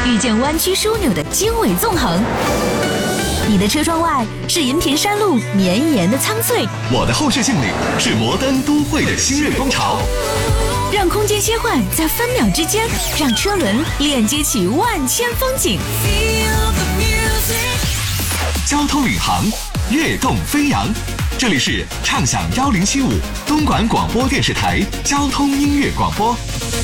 遇见弯曲枢纽的经纬纵横。你的车窗外是银屏山路绵延的苍翠， 我的后视镜里是摩登都会的新锐风潮。 让空间切换在分秒之间，让车轮链接起万千风景。 交通领航，跃动飞扬。这里是畅享1075东莞广播电视台交通音乐广播。